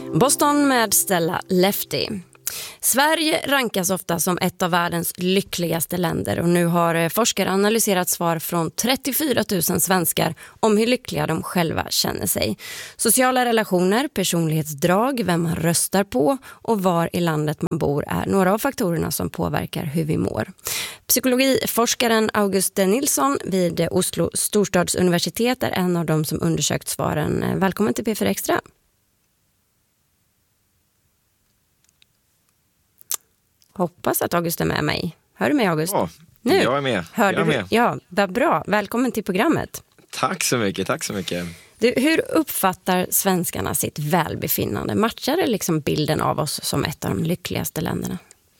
Boston med Stella Lefty. Sverige rankas ofta som ett av världens lyckligaste länder och nu har forskare analyserat svar från 34 000 svenskar om hur lyckliga de själva känner sig. Sociala relationer, personlighetsdrag, vem man röstar på och var i landet man bor är några av faktorerna som påverkar hur vi mår. Psykologiforskaren August Nilsson vid Oslo storstadsuniversitet är en av dem som undersökt svaren. Välkommen till P4 Extra. Hoppas att August är med mig. Hör du mig, August? Ja, nu? Jag är med. Hör du? Med. Ja, vad bra. Välkommen till programmet. Tack så mycket, tack så mycket. Du, hur uppfattar svenskarna sitt välbefinnande? Matchar det liksom bilden av oss som ett av de lyckligaste länderna?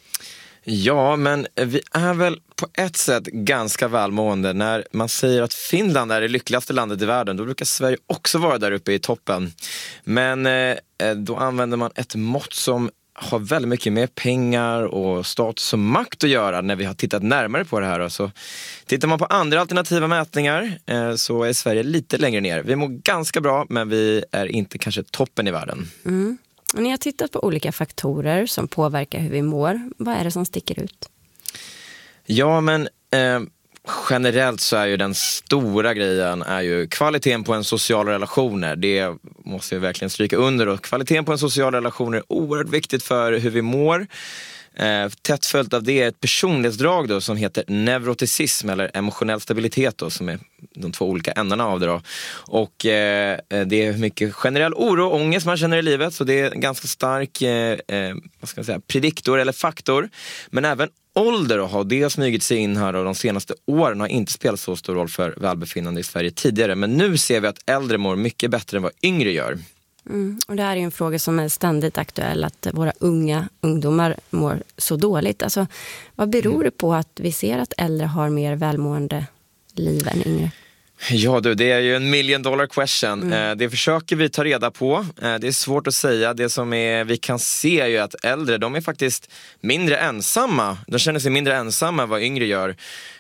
Ja, men vi är väl på ett sätt ganska välmående. När man säger att Finland är det lyckligaste landet i världen, då brukar Sverige också vara där uppe i toppen. Men då använder man ett mått som har väldigt mycket med pengar och status och makt att göra när vi har tittat närmare på det här. Så tittar man på andra alternativa mätningar så är Sverige lite längre ner. Vi mår ganska bra, men vi är inte kanske toppen i världen. Mm. Och ni har tittat på olika faktorer som påverkar hur vi mår. Vad är det som sticker ut? Ja, men generellt så är ju den stora grejen är ju kvaliteten på en social relationer. Det måste vi verkligen stryka under. Och kvaliteten på en social relation är oerhört viktigt för hur vi mår. Tätt följt av det är ett personlighetsdrag då, som heter neuroticism eller emotionell stabilitet då, som är de två olika ändarna av det då. Och det är mycket generell oro och ångest man känner i livet, så det är en ganska stark vad ska jag säga, prediktor eller faktor. Men även ålder har det smugit sig in här, och de senaste åren har inte spelat så stor roll för välbefinnande i Sverige tidigare. Men nu ser vi att äldre mår mycket bättre än vad yngre gör. Och det här är ju en fråga som är ständigt aktuell, att våra ungdomar mår så dåligt. Alltså, vad beror det på att vi ser att äldre har mer välmående liv än yngre? Ja du, det är ju en $1 million question. Det försöker vi ta reda på. Det är svårt att säga. Det som vi kan se är ju att äldre, de är faktiskt mindre ensamma. De känner sig mindre ensamma än vad yngre gör.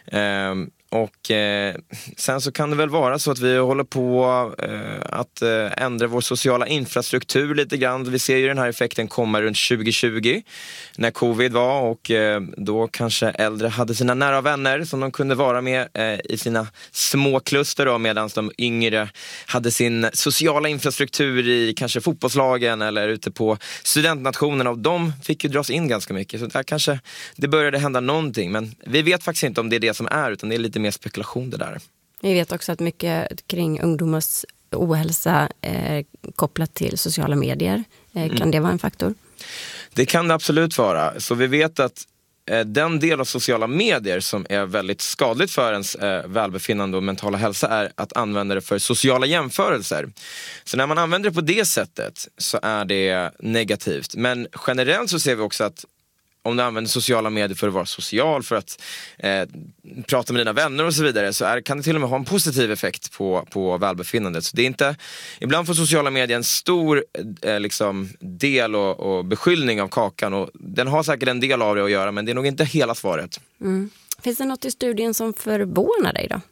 Och sen så kan det väl vara så att vi håller på att ändra vår sociala infrastruktur lite grann. Vi ser ju den här effekten komma runt 2020 när covid var, och då kanske äldre hade sina nära vänner som de kunde vara med i sina små kluster då, medan de yngre hade sin sociala infrastruktur i kanske fotbollslagen eller ute på studentnationerna, och de fick ju dras in ganska mycket. Så där kanske det började hända någonting, men vi vet faktiskt inte om det är det som är, utan det är lite mer spekulation det där. Vi vet också att mycket kring ungdomars ohälsa är kopplat till sociala medier. Kan det vara en faktor? Det kan det absolut vara. Så vi vet att den del av sociala medier som är väldigt skadligt för ens välbefinnande och mentala hälsa är att använda det för sociala jämförelser. Så när man använder det på det sättet så är det negativt. Men generellt så ser vi också att om du använder sociala medier för att vara social, för att prata med dina vänner och så vidare, så kan det till och med ha en positiv effekt på välbefinnandet. Så det är inte, ibland får sociala medier en stor liksom, del och beskyllning av kakan, och den har säkert en del av det att göra, men det är nog inte hela svaret. Finns det något i studien som förvånar dig då?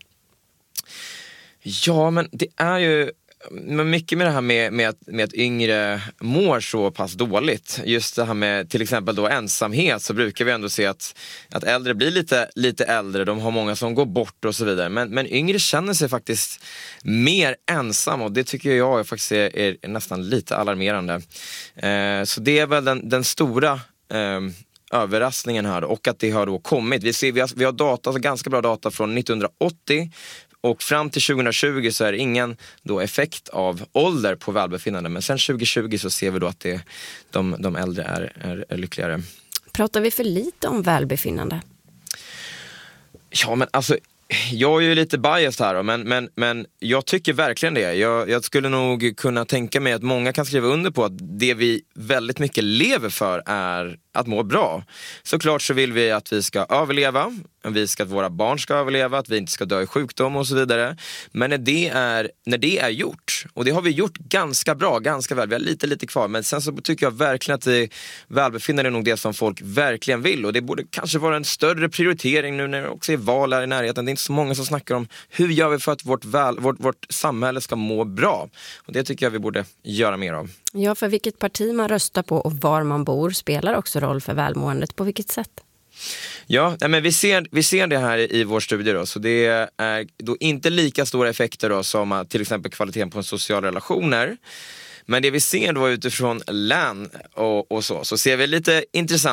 Ja, men det är ju mycket med det här med att yngre mår så pass dåligt. Just det här med till exempel då ensamhet, så brukar vi ändå se att äldre blir lite äldre. De har många som går bort och så vidare. Men yngre känner sig faktiskt mer ensam, och det tycker jag faktiskt är nästan lite alarmerande. Så det är väl den stora överraskningen här, och att det har då kommit. Vi har data, alltså ganska bra data från 1980, och fram till 2020 så är det ingen då effekt av ålder på välbefinnande. Men sen 2020 så ser vi då att de äldre är lyckligare. Pratar vi för lite om välbefinnande? Ja, men alltså, jag är ju lite biased här då, men jag tycker verkligen det. Jag skulle nog kunna tänka mig att många kan skriva under på att det vi väldigt mycket lever för är att må bra. Såklart så vill vi att vi ska överleva, att våra barn ska överleva, att vi inte ska dö i sjukdom och så vidare. Men när det är gjort, och det har vi gjort ganska bra, ganska väl, vi har lite kvar, men sen så tycker jag verkligen att det välbefinnande är nog det som folk verkligen vill, och det borde kanske vara en större prioritering nu när det också är val här i närheten. Det är inte så många som snackar om hur gör vi för att vårt samhälle ska må bra, och det tycker jag vi borde göra mer av. Ja, för vilket parti man röstar på och var man bor spelar också roll för välmåendet. På vilket sätt? Ja, men vi ser det här i vår studie då, så det är då inte lika stora effekter då som till exempel kvaliteten på sociala relationer. Men det vi ser då utifrån län och så ser vi lite intressant